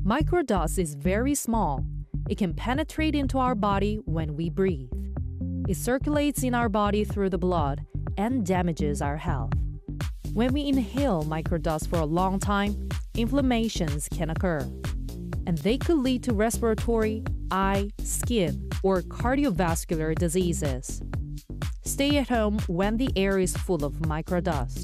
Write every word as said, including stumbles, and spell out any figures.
Microdust is very small. It can penetrate into our body when we breathe. It circulates in our body through the blood and damages our health. When we inhale microdust for a long time, inflammations can occur, and they could lead to respiratory, eye, skin, or cardiovascular diseases. Stay at home when the air is full of microdust.